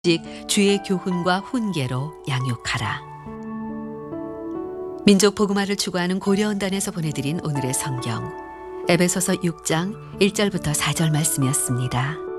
즉 주의 교훈과 훈계로 양육하라. 민족 복음화를 추구하는 고려언단에서 보내드린 오늘의 성경 에베소서 6장 1절부터 4절 말씀이었습니다.